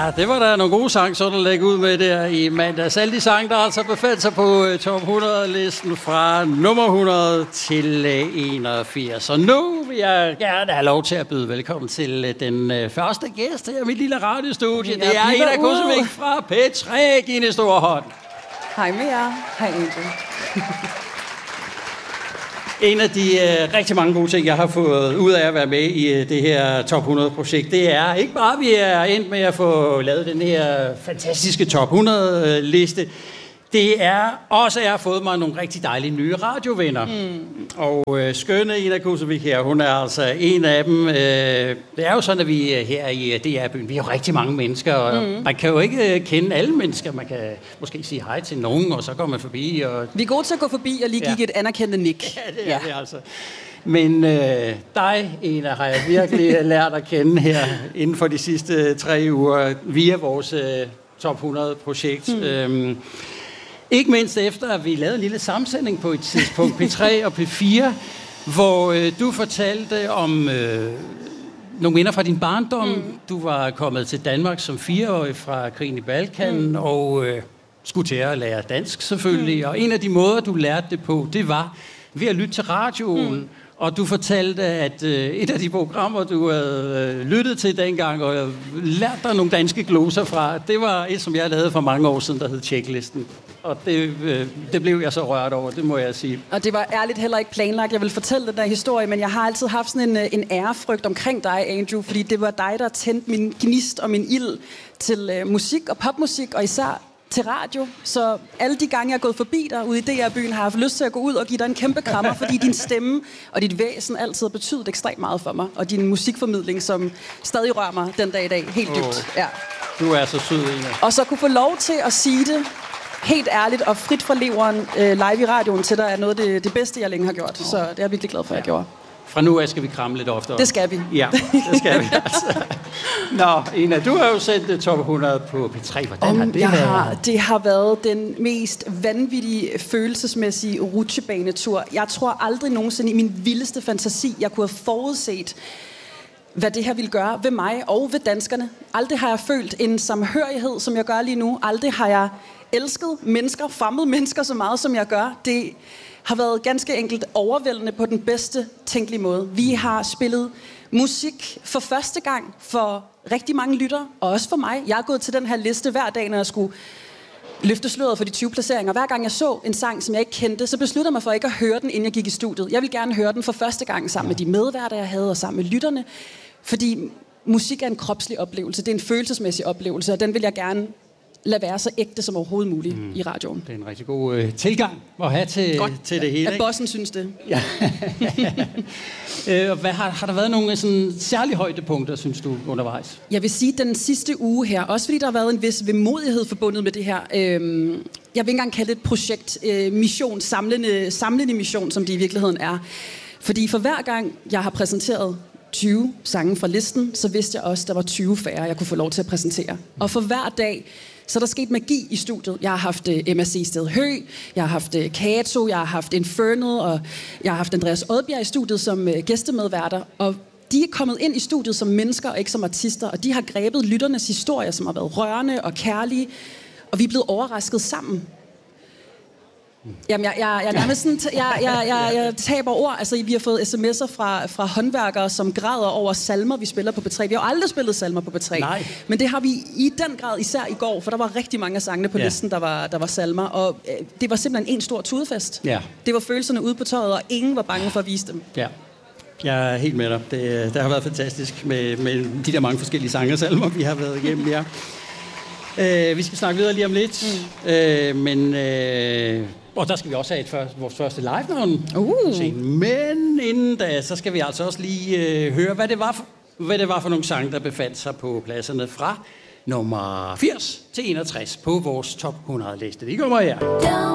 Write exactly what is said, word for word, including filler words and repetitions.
Ja, det var da nogle gode sange, så der lægge ud med der i mandags. Alle de sange, der altså befandt sig på uh, top hundrede-listen fra nummer hundrede til uh, enogfirs. Og nu vil jeg gerne have lov til at byde velkommen til uh, den uh, første gæst her i mit lille radiostudie. Det er Ina Kuzovik fra P tre. Giv en stor hånd. Hej med jer. Hej Angel. En af de uh, rigtig mange gode ting, jeg har fået ud af at være med i uh, det her top hundrede-projekt, det er ikke bare, at vi er endt med at få lavet den her fantastiske top hundrede-liste. Det er også, at jeg har fået mig nogle rigtig dejlige nye radiovenner. Mm. Og uh, skønne Ina Kuzovik her, hun er altså en af dem. Uh, det er jo sådan, at vi her i D R-byen, vi er jo rigtig mange mennesker, og mm. man kan jo ikke uh, kende alle mennesker. Man kan måske sige hej til nogen, og så går man forbi. Og vi er gode til at gå forbi og lige give ja. et anerkendte nik. Ja, det er ja. det altså. Men øh, dig, Ina, har jeg virkelig lært at kende her inden for de sidste tre uger via vores øh, top hundrede-projekt. Mm. Øhm, Ikke mindst efter, at vi lavede en lille sammensætning på et tidspunkt, P tre og P fire, hvor øh, du fortalte om øh, nogle minder fra din barndom. Mm. Du var kommet til Danmark som fireårig fra krigen i Balkan, mm. og øh, skulle til at lære dansk selvfølgelig. Mm. Og en af de måder, du lærte det på, det var ved at lytte til radioen. Mm. Og du fortalte, at øh, et af de programmer, du havde øh, lyttet til dengang, og lært dig nogle danske gloser fra, det var et, som jeg lavede for mange år siden, der hed Tjeklisten. Og det, øh, det blev jeg så rørt over, det må jeg sige. Og det var ærligt heller ikke planlagt, jeg vil fortælle den der historie, men jeg har altid haft sådan en, en ærefrygt omkring dig, Andrew, fordi det var dig, der tændte min gnist og min ild til øh, musik og popmusik, og især til radio. Så alle de gange, jeg er gået forbi dig ude i D R-byen, har jeg haft lyst til at gå ud og give dig en kæmpe krammer, fordi din stemme og dit væsen altid har betydet ekstremt meget for mig. Og din musikformidling, som stadig rører mig den dag i dag, helt dybt. Oh, ja. Du er så sød, Ina. Og så kunne få lov til at sige det helt ærligt og frit fra leveren øh, live i radioen til dig, er noget af det, det bedste, jeg længe har gjort. Oh. Så det er jeg virkelig glad for, at jeg gjorde. Fra nu af skal vi kramme lidt oftere. Det skal vi. Ja, det skal vi altså. Nå, Ina, du har jo sendt top hundrede på P tre. Hvordan Om har det jeg været? Har, det har været den mest vanvittige, følelsesmæssige rutsjebanetur. Jeg tror aldrig nogensinde i min vildeste fantasi, jeg kunne have forudset, hvad det her ville gøre ved mig og ved danskerne. Aldrig har jeg følt en samhørighed, som jeg gør lige nu. Aldrig har jeg elsket mennesker, fremmede mennesker så meget, som jeg gør. Det har været ganske enkelt overvældende på den bedste tænkelige måde. Vi har spillet musik for første gang for rigtig mange lyttere, og også for mig. Jeg er gået til den her liste hver dag, når jeg skulle løfte sløret for de tyve placeringer. Hver gang jeg så en sang, som jeg ikke kendte, så besluttede jeg mig for ikke at høre den, inden jeg gik i studiet. Jeg ville gerne høre den for første gang sammen med de medværter, jeg havde, og sammen med lytterne. Fordi musik er en kropslig oplevelse, det er en følelsesmæssig oplevelse, og den vil jeg gerne lade være så ægte som overhovedet muligt mm. i radioen. Det er en rigtig god øh, tilgang at have til, til det hele. At bossen synes det. Ja. øh, hvad, har, har der været nogle sådan, særlige højdepunkter, synes du, undervejs? Jeg vil sige, den sidste uge her, også fordi der har været en vis vemodighed forbundet med det her. Øh, jeg vil ikke engang kalde det et projekt, øh, mission, samlende, samlende mission, som det i virkeligheden er. Fordi for hver gang, jeg har præsenteret tyve sange fra listen, så vidste jeg også, at der var tyve færre, jeg kunne få lov til at præsentere. Og for hver dag, så er der sket magi i studiet. Jeg har haft uh, M S C Sted Hø, jeg har haft uh, Kato, jeg har haft Infernal, og jeg har haft Andreas Odbjerg i studiet som uh, gæstemedværter. Og de er kommet ind i studiet som mennesker og ikke som artister, og de har grebet lytternes historier, som har været rørende og kærlige, og vi er blevet overrasket sammen. Jamen, jeg, jeg, jeg, nærmest sådan, jeg, jeg, jeg, jeg taber ord. Altså, vi har fået sms'er fra, fra håndværkere, som græder over salmer, vi spiller på P tre. Vi har jo aldrig spillet salmer på P tre. Nej. Men det har vi i den grad, især i går, for der var rigtig mange af sangene på ja. listen, der var, der var salmer. Og øh, det var simpelthen en stor tudefest. Ja. Det var følelserne ude på tøjet, og ingen var bange for at vise dem. Ja. Jeg er helt med dig. Det, det har været fantastisk med, med de der mange forskellige sange og salmer, vi har været igennem. Ja. Øh, vi skal snakke videre lige om lidt. Mm. Øh, men... Øh, Og der skal vi også have et første, vores første live-navn. Uh. Men inden da, så skal vi altså også lige øh, høre, hvad det, var for, hvad det var for nogle sange, der befandt sig på pladserne fra nummer firs til enogtres på vores top hundrede-liste. Det kommer her.